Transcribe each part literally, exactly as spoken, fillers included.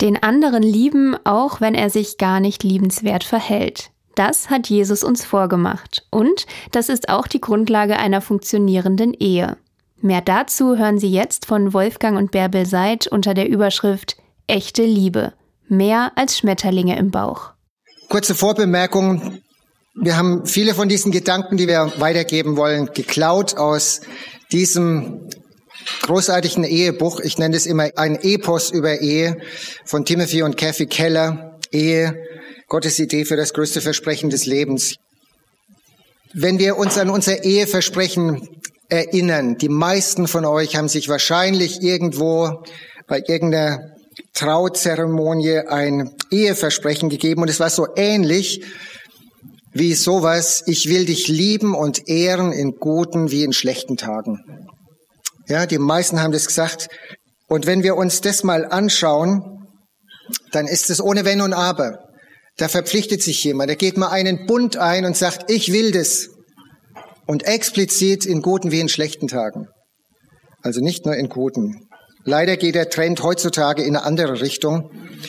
Den anderen lieben, auch wenn er sich gar nicht liebenswert verhält. Das hat Jesus uns vorgemacht. Und das ist auch die Grundlage einer funktionierenden Ehe. Mehr dazu hören Sie jetzt von Wolfgang und Bärbel Seid unter der Überschrift Echte Liebe. Mehr als Schmetterlinge im Bauch. Kurze Vorbemerkung. Wir haben viele von diesen Gedanken, die wir weitergeben wollen, geklaut aus diesem großartigen Ehebuch. Ich nenne es immer ein Epos über Ehe von Timothy und Kathy Keller. Ehe, Gottes Idee für das größte Versprechen des Lebens. Wenn wir uns an unser Eheversprechen erinnern, die meisten von euch haben sich wahrscheinlich irgendwo bei irgendeiner Trauzeremonie ein Eheversprechen gegeben und es war so ähnlich wie sowas: Ich will dich lieben und ehren in guten wie in schlechten Tagen. Ja, die meisten haben das gesagt. Und wenn wir uns das mal anschauen, dann ist es ohne Wenn und Aber. Da verpflichtet sich jemand, da geht mal einen Bund ein und sagt, ich will das. Und explizit in guten wie in schlechten Tagen. Also nicht nur in guten. Leider geht der Trend heutzutage in eine andere Richtung.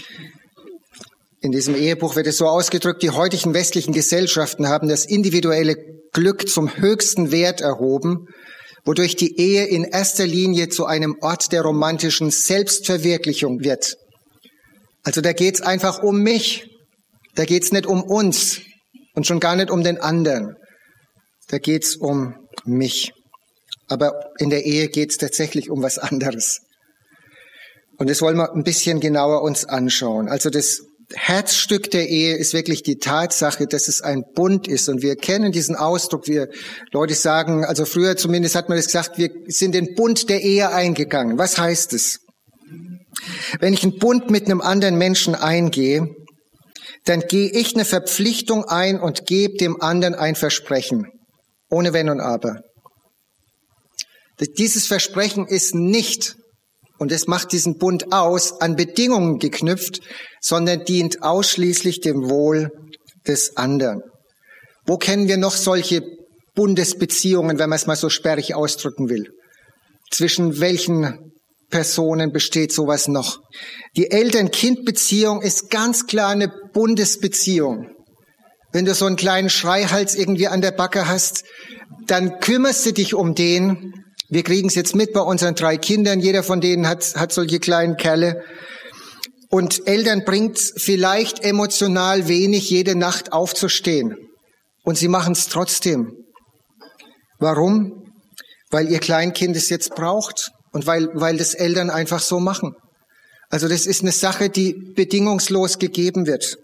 In diesem Ehebuch wird es so ausgedrückt, die heutigen westlichen Gesellschaften haben das individuelle Glück zum höchsten Wert erhoben, wodurch die Ehe in erster Linie zu einem Ort der romantischen Selbstverwirklichung wird. Also da geht's einfach um mich, da geht's nicht um uns und schon gar nicht um den anderen. Da geht's um mich. Aber in der Ehe geht's tatsächlich um was anderes. Und das wollen wir ein bisschen genauer uns anschauen. Also das Herzstück der Ehe ist wirklich die Tatsache, dass es ein Bund ist. Und wir kennen diesen Ausdruck, wir Leute sagen, also früher zumindest hat man das gesagt, wir sind den Bund der Ehe eingegangen. Was heißt es? Wenn ich einen Bund mit einem anderen Menschen eingehe, dann gehe ich eine Verpflichtung ein und gebe dem anderen ein Versprechen. Ohne Wenn und Aber. Dieses Versprechen ist nicht, und es macht diesen Bund aus, an Bedingungen geknüpft, sondern dient ausschließlich dem Wohl des anderen. Wo kennen wir noch solche Bundesbeziehungen, wenn man es mal so sperrig ausdrücken will? Zwischen welchen Personen besteht sowas noch? Die Eltern-Kind-Beziehung ist ganz klar eine Bundesbeziehung. Wenn du so einen kleinen Schreihals irgendwie an der Backe hast, dann kümmerst du dich um den. Wir kriegen es jetzt mit bei unseren drei Kindern. Jeder von denen hat, hat solche kleinen Kerle. Und Eltern bringt vielleicht emotional wenig, jede Nacht aufzustehen. Und sie machen es trotzdem. Warum? Weil ihr Kleinkind es jetzt braucht. Und weil, weil das Eltern einfach so machen. Also das ist eine Sache, die bedingungslos gegeben wird.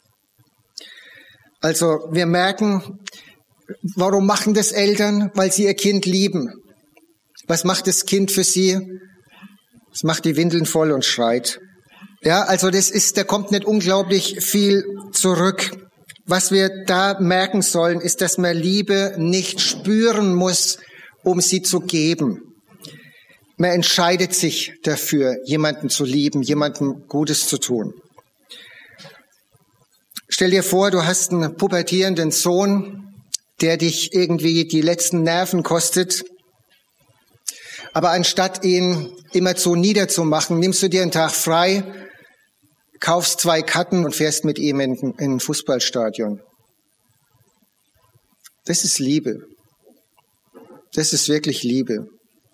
Also wir merken, warum machen das Eltern? Weil sie ihr Kind lieben. Was macht das Kind für sie? Es macht die Windeln voll und schreit. Ja, also das ist, da kommt nicht unglaublich viel zurück. Was wir da merken sollen, ist, dass man Liebe nicht spüren muss, um sie zu geben. Man entscheidet sich dafür, jemanden zu lieben, jemandem Gutes zu tun. Stell dir vor, du hast einen pubertierenden Sohn, der dich irgendwie die letzten Nerven kostet. Aber anstatt ihn immerzu niederzumachen, nimmst du dir einen Tag frei, kaufst zwei Karten und fährst mit ihm in, in ein Fußballstadion. Das ist Liebe. Das ist wirklich Liebe.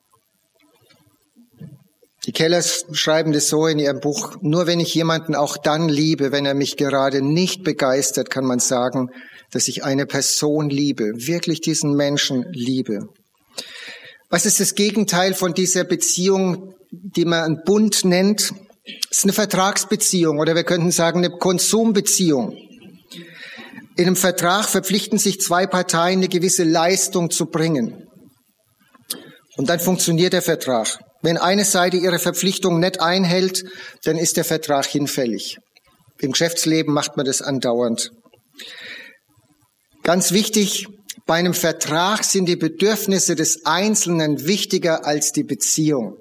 Die Kellers schreiben das so in ihrem Buch: Nur wenn ich jemanden auch dann liebe, wenn er mich gerade nicht begeistert, kann man sagen, dass ich eine Person liebe, wirklich diesen Menschen liebe. Was ist das Gegenteil von dieser Beziehung, die man einen Bund nennt? Es ist eine Vertragsbeziehung oder wir könnten sagen eine Konsumbeziehung. In einem Vertrag verpflichten sich zwei Parteien, eine gewisse Leistung zu bringen. Und dann funktioniert der Vertrag. Wenn eine Seite ihre Verpflichtung nicht einhält, dann ist der Vertrag hinfällig. Im Geschäftsleben macht man das andauernd. Ganz wichtig, bei einem Vertrag sind die Bedürfnisse des Einzelnen wichtiger als die Beziehung.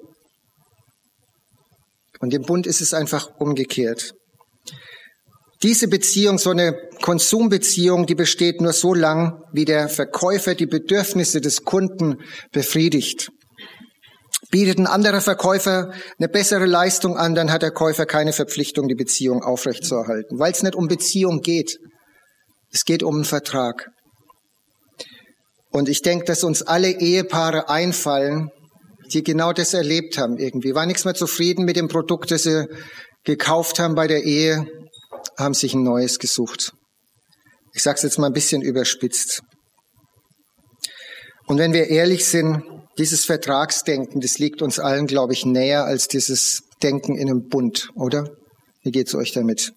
Und im Bund ist es einfach umgekehrt. Diese Beziehung, so eine Konsumbeziehung, die besteht nur so lang, wie der Verkäufer die Bedürfnisse des Kunden befriedigt. Bietet ein anderer Verkäufer eine bessere Leistung an, dann hat der Käufer keine Verpflichtung, die Beziehung aufrechtzuerhalten, weil es nicht um Beziehung geht. Es geht um einen Vertrag. Und ich denke, dass uns alle Ehepaare einfallen, die genau das erlebt haben irgendwie. War nichts mehr zufrieden mit dem Produkt, das sie gekauft haben bei der Ehe, haben sich ein neues gesucht. Ich sage es jetzt mal ein bisschen überspitzt. Und wenn wir ehrlich sind, dieses Vertragsdenken, das liegt uns allen, glaube ich, näher als dieses Denken in einem Bund, oder? Wie geht's euch damit?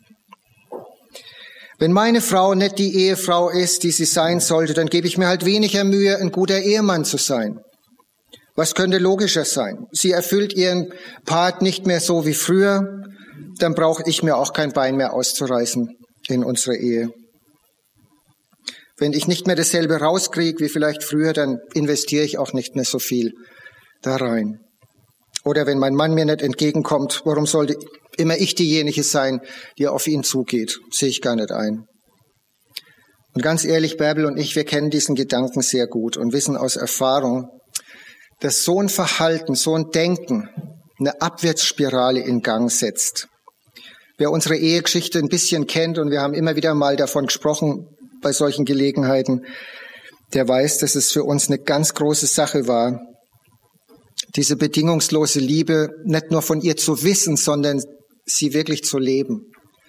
Wenn meine Frau nicht die Ehefrau ist, die sie sein sollte, dann gebe ich mir halt weniger Mühe, ein guter Ehemann zu sein. Was könnte logischer sein? Sie erfüllt ihren Part nicht mehr so wie früher, dann brauche ich mir auch kein Bein mehr auszureißen in unserer Ehe. Wenn ich nicht mehr dasselbe rauskriege wie vielleicht früher, dann investiere ich auch nicht mehr so viel da rein. Oder wenn mein Mann mir nicht entgegenkommt, warum sollte immer ich diejenige sein, die auf ihn zugeht? Sehe ich gar nicht ein. Und ganz ehrlich, Bärbel und ich, wir kennen diesen Gedanken sehr gut und wissen aus Erfahrung, dass so ein Verhalten, so ein Denken eine Abwärtsspirale in Gang setzt. Wer unsere Ehegeschichte ein bisschen kennt, und wir haben immer wieder mal davon gesprochen bei solchen Gelegenheiten, der weiß, dass es für uns eine ganz große Sache war, diese bedingungslose Liebe nicht nur von ihr zu wissen, sondern sie wirklich zu leben.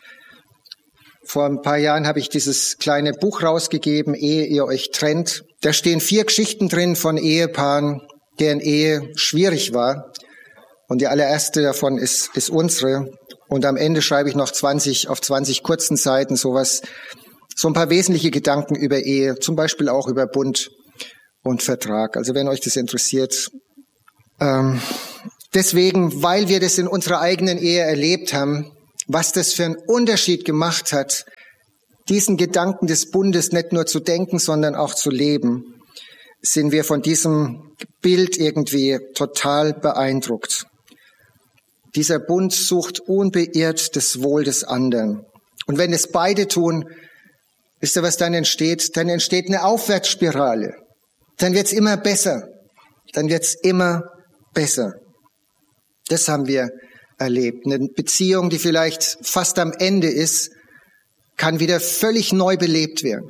Vor ein paar Jahren habe ich dieses kleine Buch rausgegeben, Ehe ihr euch trennt. Da stehen vier Geschichten drin von Ehepaaren, deren Ehe schwierig war. Und die allererste davon ist, ist unsere. Und am Ende schreibe ich noch zwanzig auf zwanzig kurzen Seiten sowas, so ein paar wesentliche Gedanken über Ehe, zum Beispiel auch über Bund und Vertrag. Also wenn euch das interessiert. Ähm, deswegen, weil wir das in unserer eigenen Ehe erlebt haben, was das für einen Unterschied gemacht hat, diesen Gedanken des Bundes nicht nur zu denken, sondern auch zu leben, sind wir von diesem Bild irgendwie total beeindruckt. Dieser Bund sucht unbeirrt das Wohl des anderen. Und wenn es beide tun, wisst ihr, was dann entsteht? Dann entsteht eine Aufwärtsspirale. Dann wird's immer besser. Dann wird's immer besser. Das haben wir erlebt. Eine Beziehung, die vielleicht fast am Ende ist, kann wieder völlig neu belebt werden.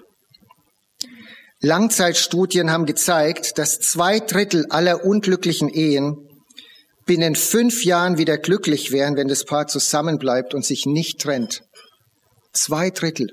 Langzeitstudien haben gezeigt, dass zwei Drittel aller unglücklichen Ehen binnen fünf Jahren wieder glücklich wären, wenn das Paar zusammenbleibt und sich nicht trennt. Zwei Drittel.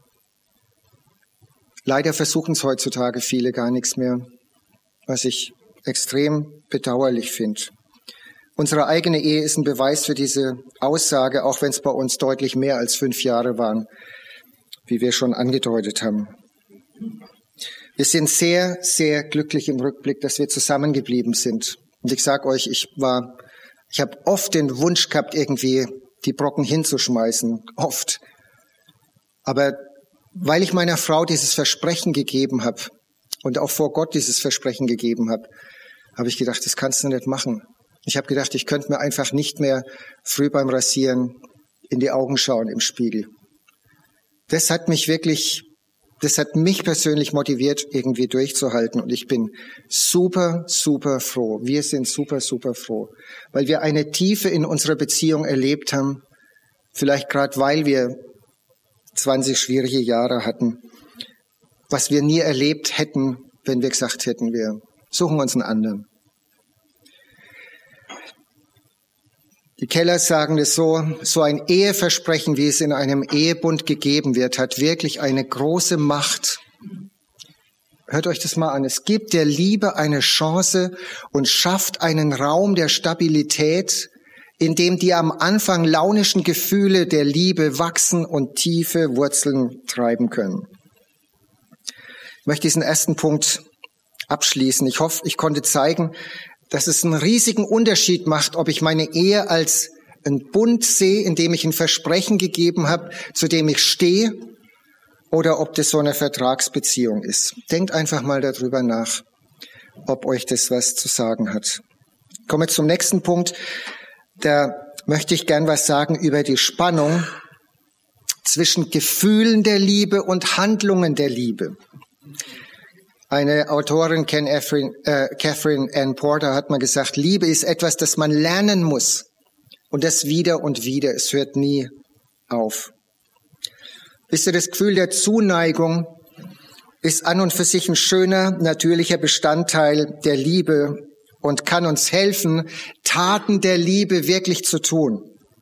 Leider versuchen es heutzutage viele gar nichts mehr, was ich extrem bedauerlich finde. Unsere eigene Ehe ist ein Beweis für diese Aussage, auch wenn es bei uns deutlich mehr als fünf Jahre waren, wie wir schon angedeutet haben. Wir sind sehr, sehr glücklich im Rückblick, dass wir zusammengeblieben sind. Und ich sage euch, ich war, ich habe oft den Wunsch gehabt, irgendwie die Brocken hinzuschmeißen, oft. Aber weil ich meiner Frau dieses Versprechen gegeben habe und auch vor Gott dieses Versprechen gegeben habe, habe ich gedacht, das kannst du nicht machen. Ich habe gedacht, ich könnte mir einfach nicht mehr früh beim Rasieren in die Augen schauen im Spiegel. Das hat mich wirklich, das hat mich persönlich motiviert, irgendwie durchzuhalten. Und ich bin super, super froh. Wir sind super, super froh, weil wir eine Tiefe in unserer Beziehung erlebt haben. Vielleicht gerade, weil wir zwanzig schwierige Jahre hatten, was wir nie erlebt hätten, wenn wir gesagt hätten, wir suchen uns einen anderen. Die Kellers sagen es so, so ein Eheversprechen, wie es in einem Ehebund gegeben wird, hat wirklich eine große Macht. Hört euch das mal an. Es gibt der Liebe eine Chance und schafft einen Raum der Stabilität, in dem die am Anfang launischen Gefühle der Liebe wachsen und tiefe Wurzeln treiben können. Ich möchte diesen ersten Punkt abschließen. Ich hoffe, ich konnte zeigen, dass es einen riesigen Unterschied macht, ob ich meine Ehe als einen Bund sehe, in dem ich ein Versprechen gegeben habe, zu dem ich stehe, oder ob das so eine Vertragsbeziehung ist. Denkt einfach mal darüber nach, ob euch das was zu sagen hat. Ich komme zum nächsten Punkt. Da möchte ich gern was sagen über die Spannung zwischen Gefühlen der Liebe und Handlungen der Liebe. Eine Autorin, Ken Catherine, äh, Catherine Ann Porter, hat mal gesagt, Liebe ist etwas, das man lernen muss. Und das wieder und wieder. Es hört nie auf. Wisst ihr, das Gefühl der Zuneigung ist an und für sich ein schöner, natürlicher Bestandteil der Liebe und kann uns helfen, Taten der Liebe wirklich zu tun.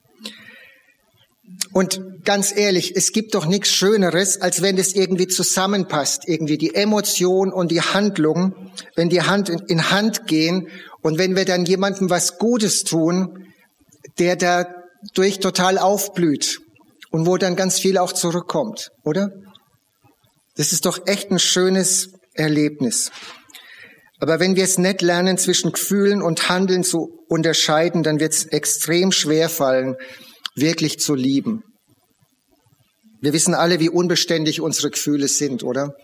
Und ganz ehrlich, es gibt doch nichts Schöneres, als wenn das irgendwie zusammenpasst. Irgendwie die Emotion und die Handlung, wenn die Hand in Hand gehen und wenn wir dann jemandem was Gutes tun, der dadurch total aufblüht und wo dann ganz viel auch zurückkommt, oder? Das ist doch echt ein schönes Erlebnis. Aber wenn wir es nicht lernen, zwischen Gefühlen und Handeln zu unterscheiden, dann wird es extrem schwer fallen, wirklich zu lieben. Wir wissen alle, wie unbeständig unsere Gefühle sind, oder?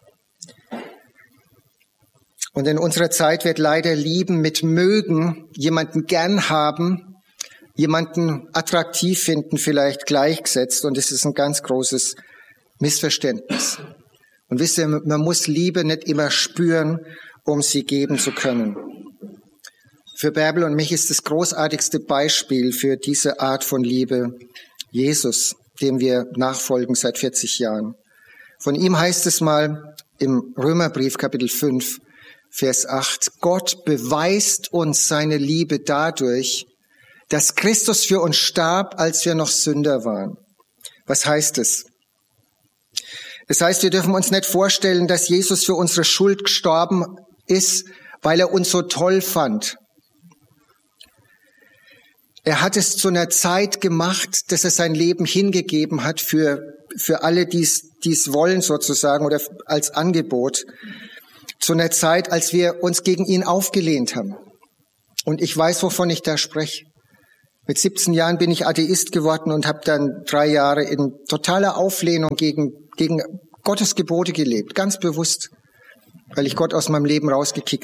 Und in unserer Zeit wird leider Lieben mit mögen, jemanden gern haben, jemanden attraktiv finden, vielleicht gleichgesetzt. Und es ist ein ganz großes Missverständnis. Und wisst ihr, man muss Liebe nicht immer spüren, um sie geben zu können. Für Bärbel und mich ist das großartigste Beispiel für diese Art von Liebe Jesus, dem wir nachfolgen seit vierzig Jahren. Von ihm heißt es mal im Römerbrief Kapitel fünf, Vers acht, Gott beweist uns seine Liebe dadurch, dass Christus für uns starb, als wir noch Sünder waren. Was heißt es? Das heißt, wir dürfen uns nicht vorstellen, dass Jesus für unsere Schuld gestorben ist, weil er uns so toll fand. Er hat es zu einer Zeit gemacht, dass er sein Leben hingegeben hat für, für alle, die es wollen sozusagen oder als Angebot. Zu einer Zeit, als wir uns gegen ihn aufgelehnt haben. Und ich weiß, wovon ich da spreche. Mit siebzehn Jahren bin ich Atheist geworden und habe dann drei Jahre in totaler Auflehnung gegen, gegen Gottes Gebote gelebt. Ganz bewusst, weil ich Gott aus meinem Leben rausgekickt